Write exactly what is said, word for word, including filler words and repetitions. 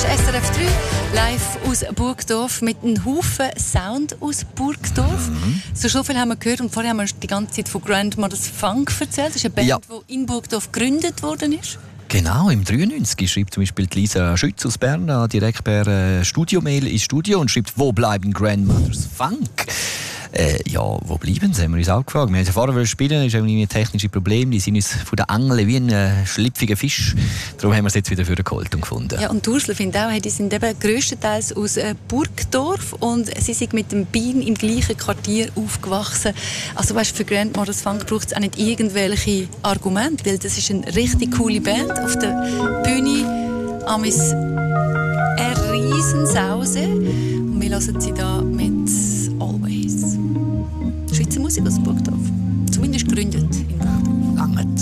ist S R F drei, live aus Burgdorf mit einem Haufen Sound aus Burgdorf. Mhm. So, so viel haben wir gehört und vorher haben wir die ganze Zeit von Grandmother's Funk erzählt. Das ist eine Band, ja. die in Burgdorf gegründet worden ist. Genau, im dreiundneunzig schreibt zum Beispiel Lisa Schütz aus Bern direkt per äh, Studiomail ins Studio und schreibt, wo bleiben Grandmother's Funk? Äh, ja, wo bleiben sie, haben wir uns auch gefragt. Wir haben ja vorher spielen, das ist irgendwie ein technisches Problem. Die sind uns von den Angeln wie ein äh, schlüpfiger Fisch. Darum haben wir es jetzt wieder für den Geholt und gefunden. Ja, und Ursula findet auch, die sind eben grösstenteils aus äh, Burgdorf und sie sind mit dem Bean im gleichen Quartier aufgewachsen. Also weißt, für Grandmother's Funk braucht es auch nicht irgendwelche Argumente, weil das ist eine richtig coole Band. Auf der Bühne amis eine Riesensause. Und wir hören sie da mit Always. Schweizer Musik aus Burgdorf. Zumindest gegründet in Burgdorf. Lange.